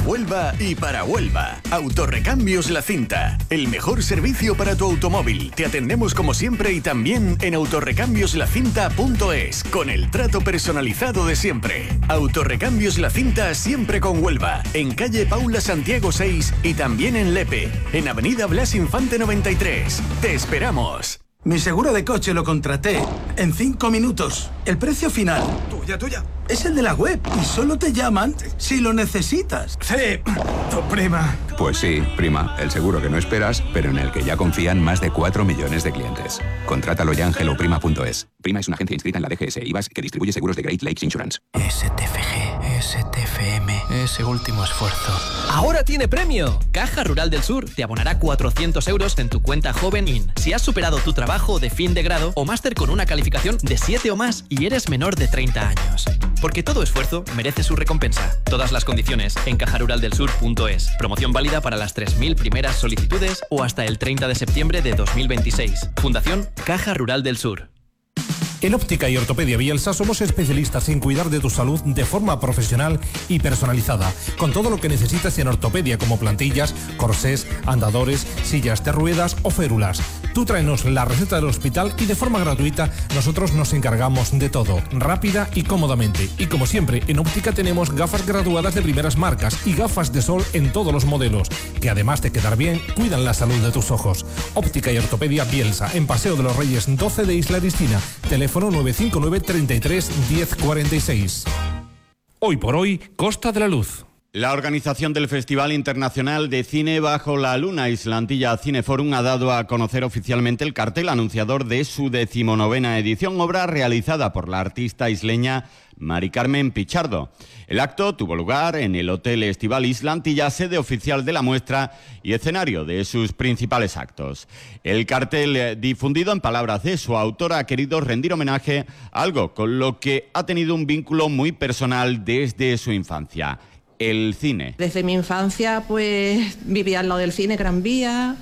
Huelva y para Huelva. Autorrecambios La Cinta. El mejor servicio para tu automóvil. Te atendemos como siempre y también en autorrecambiosLacinta.es, con el trato personalizado de siempre. Autorrecambios La Cinta, siempre con Huelva. En calle Paula Santiago 6 y también en Lepe. En avenida Blas Infante 93. Te esperamos. Mi seguro de coche lo contraté en 5 minutos. El precio final... Tuya. Es el de la web y solo te llaman si lo necesitas. Sí, tu prima. Pues sí, prima, el seguro que no esperas, pero en el que ya confían más de 4 millones de clientes. Contrátalo ya en helloprima.es. Prima es una agencia inscrita en la DGS IVAS que distribuye seguros de Great Lakes Insurance. STFG, STFM, ese último esfuerzo. ¡Ahora tiene premio! Caja Rural del Sur te abonará 400 euros en tu cuenta Joven IN si has superado tu trabajo de fin de grado o máster con una calificación de 7 o más y eres menor de 30 años. Porque todo esfuerzo merece su recompensa. Todas las condiciones en cajaruraldelsur.es. Promoción válida para las 3.000 primeras solicitudes o hasta el 30 de septiembre de 2026. Fundación Caja Rural del Sur. En Óptica y Ortopedia Bielsa somos especialistas en cuidar de tu salud de forma profesional y personalizada, con todo lo que necesitas en ortopedia como plantillas, corsés, andadores, sillas de ruedas o férulas. Tú tráenos la receta del hospital y de forma gratuita nosotros nos encargamos de todo, rápida y cómodamente. Y como siempre, en Óptica tenemos gafas graduadas de primeras marcas y gafas de sol en todos los modelos, que además de quedar bien, cuidan la salud de tus ojos. Óptica y Ortopedia Bielsa, en Paseo de los Reyes 12 de Isla Cristina. Teléfono 959 33 10 46. Hoy por hoy, Costa de la Luz. La organización del Festival Internacional de Cine Bajo la Luna Islantilla Cineforum ha dado a conocer oficialmente el cartel anunciador de su 19ª edición, obra realizada por la artista isleña Mari Carmen Pichardo. El acto tuvo lugar en el Hotel Estival Islantilla, sede oficial de la muestra y escenario de sus principales actos. El cartel, difundido en palabras de su autora, ha querido rendir homenaje a algo con lo que ha tenido un vínculo muy personal desde su infancia: el cine. Desde mi infancia pues vivía al lado del cine Gran Vía.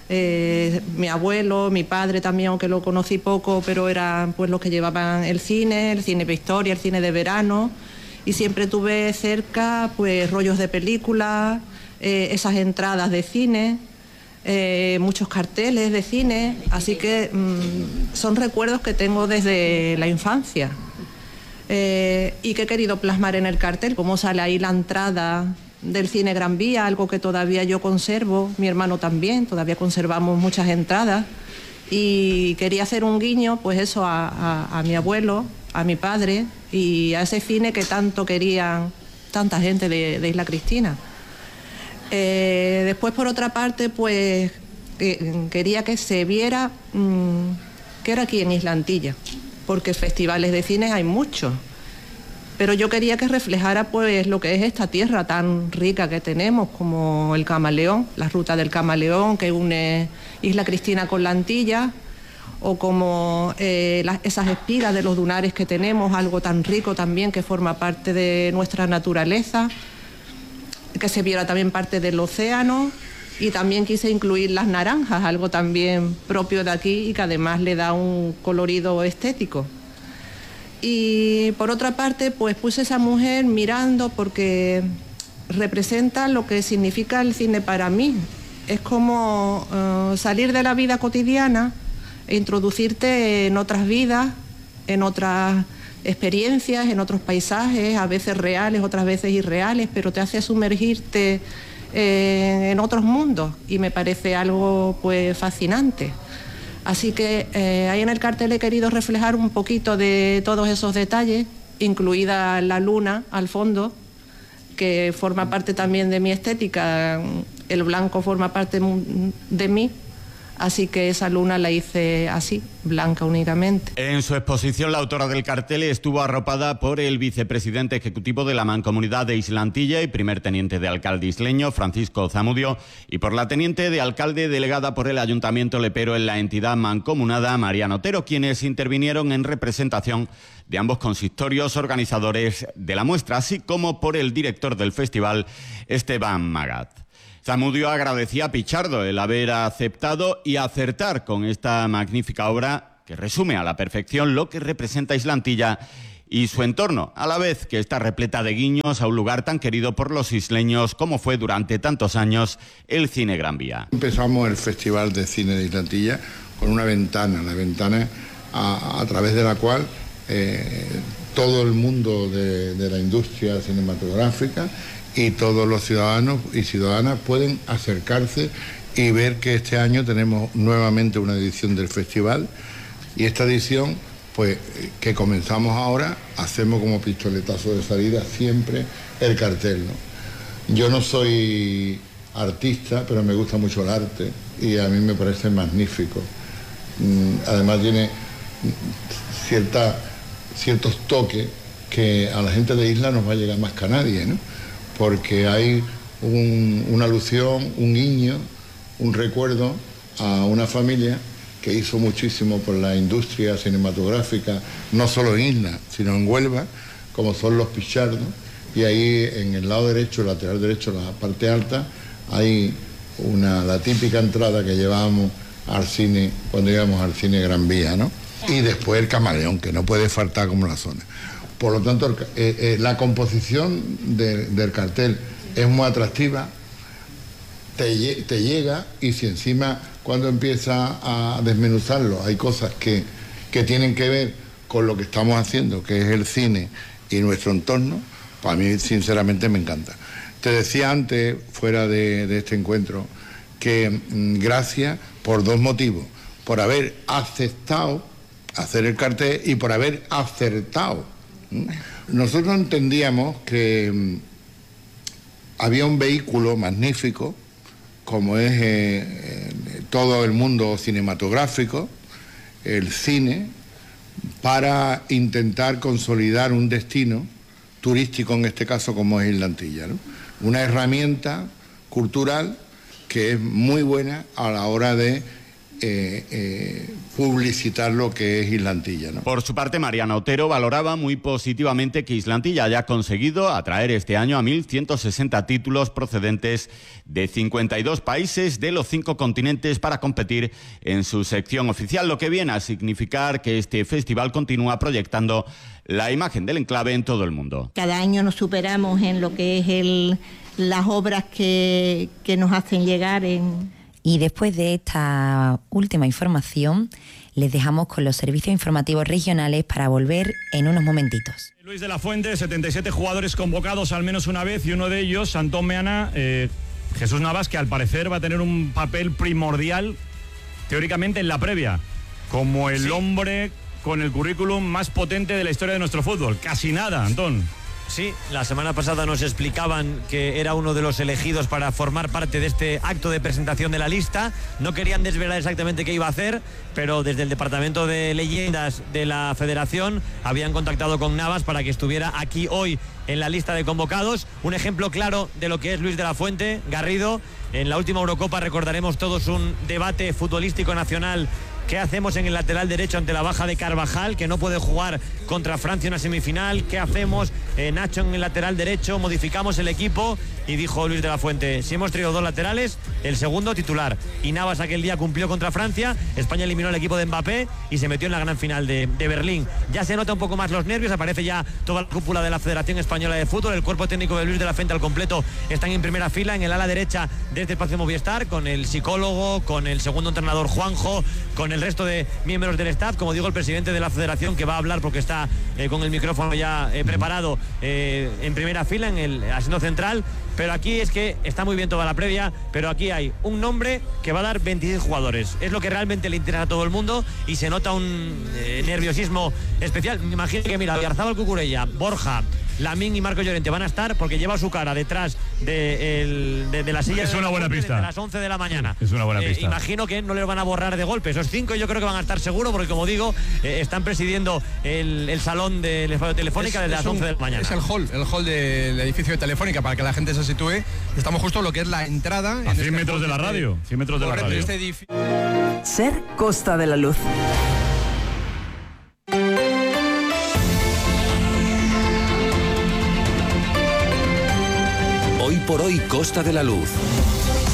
Mi abuelo, mi padre también, aunque lo conocí poco, pero eran pues los que llevaban el cine de historia, el cine de verano, y siempre tuve cerca pues rollos de películas, esas entradas de cine, muchos carteles de cine, así que son recuerdos que tengo desde la infancia. Y que he querido plasmar en el cartel, cómo sale ahí la entrada del cine Gran Vía, algo que todavía yo conservo, mi hermano también, todavía conservamos muchas entradas, y quería hacer un guiño, pues eso, a mi abuelo, a mi padre, y a ese cine que tanto querían tanta gente de Isla Cristina. Después, por otra parte, pues quería que se viera que era aquí en Islantilla, porque festivales de cine hay muchos, pero yo quería que reflejara pues lo que es esta tierra tan rica que tenemos, como el Camaleón, la ruta del Camaleón que une Isla Cristina con la Antilla, o como esas espigas de los dunares que tenemos, algo tan rico también que forma parte de nuestra naturaleza, que se viera también parte del océano. Y también quise incluir las naranjas, algo también propio de aquí y que además le da un colorido estético. Y por otra parte, pues puse esa mujer mirando, porque representa lo que significa el cine para mí. Es como salir de la vida cotidiana e introducirte en otras vidas, en otras experiencias, en otros paisajes, a veces reales, otras veces irreales, pero te hace sumergirte en otros mundos, y me parece algo pues fascinante. Así que ahí en el cartel he querido reflejar un poquito de todos esos detalles, incluida la luna al fondo, que forma parte también de mi estética. El blanco forma parte de mí, así que esa luna la hice así, blanca únicamente. En su exposición, la autora del cartel estuvo arropada por el vicepresidente ejecutivo de la Mancomunidad de Islantilla y primer teniente de alcalde isleño, Francisco Zamudio, y por la teniente de alcalde delegada por el Ayuntamiento lepero en la entidad mancomunada, Mariano Otero, quienes intervinieron en representación de ambos consistorios organizadores de la muestra, así como por el director del festival, Esteban Magat. Zamudio agradecía a Pichardo el haber aceptado y acertar con esta magnífica obra que resume a la perfección lo que representa Islantilla y su entorno, a la vez que está repleta de guiños a un lugar tan querido por los isleños como fue durante tantos años el Cine Gran Vía. Empezamos el Festival de Cine de Islantilla con una ventana, la ventana a través de la cual todo el mundo de la industria cinematográfica y todos los ciudadanos y ciudadanas pueden acercarse y ver que este año tenemos nuevamente una edición del festival, y esta edición, pues que comenzamos ahora, hacemos como pistoletazo de salida siempre el cartel, ¿no? Yo no soy artista, pero me gusta mucho el arte y a mí me parece magnífico. Además tiene ciertos toques que a la gente de Isla nos va a llegar más que a nadie, ¿no? Porque hay una alusión, un guiño, un recuerdo a una familia que hizo muchísimo por la industria cinematográfica, no solo en Isla, sino en Huelva, como son los Pichardos, y ahí en el lado derecho, el lateral derecho, la parte alta, hay la típica entrada que llevábamos al cine cuando íbamos al Cine Gran Vía, ¿no? Y después el Camaleón, que no puede faltar como la zona. Por lo tanto, la composición del cartel es muy atractiva, te llega, y si encima cuando empieza a desmenuzarlo hay cosas que tienen que ver con lo que estamos haciendo, que es el cine y nuestro entorno, pues a mí sinceramente me encanta. Te decía antes, fuera de este encuentro, que gracias por dos motivos: por haber aceptado hacer el cartel y por haber acertado. Nosotros entendíamos que había un vehículo magnífico, como es todo el mundo cinematográfico, el cine, para intentar consolidar un destino turístico, en este caso como es Islantilla, ¿no? Una herramienta cultural que es muy buena a la hora de publicitar lo que es Islantilla, ¿no? Por su parte, Mariana Otero valoraba muy positivamente que Islantilla haya conseguido atraer este año a 1.160 títulos procedentes de 52 países de los 5 continentes para competir en su sección oficial, lo que viene a significar que este festival continúa proyectando la imagen del enclave en todo el mundo. Cada año nos superamos en lo que es las obras que nos hacen llegar en... Y después de esta última información, les dejamos con los servicios informativos regionales para volver en unos momentitos. Luis de la Fuente, 77 jugadores convocados al menos una vez, y uno de ellos, Antón Meana, Jesús Navas, que al parecer va a tener un papel primordial, teóricamente, en la previa, como el hombre con el currículum más potente de la historia de nuestro fútbol. Casi nada, Antón. Sí, la semana pasada nos explicaban que era uno de los elegidos para formar parte de este acto de presentación de la lista. No querían desvelar exactamente qué iba a hacer, pero desde el departamento de leyendas de la federación habían contactado con Navas para que estuviera aquí hoy en la lista de convocados. Un ejemplo claro de lo que es Luis de la Fuente. Garrido, en la última Eurocopa recordaremos todos un debate futbolístico nacional. ¿Qué hacemos en el lateral derecho ante la baja de Carvajal, que no puede jugar contra Francia en una semifinal? ¿Qué hacemos, Nacho, en el lateral derecho? Modificamos el equipo, y dijo Luis de la Fuente: si hemos traído 2 laterales, el segundo titular. Y Navas aquel día cumplió contra Francia. España eliminó al equipo de Mbappé y se metió en la gran final de Berlín. Ya se nota un poco más los nervios, aparece ya toda la cúpula de la Federación Española de Fútbol. El cuerpo técnico de Luis de la Fuente al completo están en primera fila, en el ala derecha de este espacio Movistar, con el psicólogo, con el segundo entrenador Juanjo, con el resto de miembros del staff, como digo, el presidente de la federación, que va a hablar porque está con el micrófono ya preparado en primera fila, en el asiento central. Pero aquí es que está muy bien toda la previa, pero aquí hay un nombre que va a dar 26 jugadores. Es lo que realmente le interesa a todo el mundo, y se nota un nerviosismo especial. Me imagino que, mira, Oyarzábal, Cucurella, Borja, Lamín y Marco Llorente van a estar, porque lleva su cara detrás de la silla. Es una buena pista. Desde las 11 de la mañana. Es una buena pista. Imagino que no le van a borrar de golpe. Esos 5 yo creo que van a estar seguro, porque, como digo, están presidiendo el salón del espacio Telefónica desde las 11 de la mañana. Es el hall del edificio de Telefónica, para que la gente se sitúe. Estamos justo en lo que es la entrada. A 100 metros de la radio. 100 metros de la radio. Ser Costa de la Luz. Hoy por hoy, Costa de la Luz.